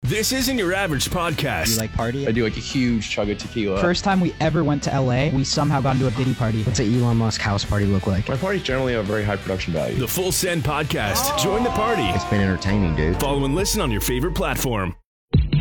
This isn't your average podcast. You like party? I do like a huge chug of tequila. First time we ever went to LA, we somehow got into a Diddy party. What's an Elon Musk house party look like? My parties generally have very high production value. The Full Send Podcast. Join the party. It's been entertaining, dude. Follow and listen on your favorite platform.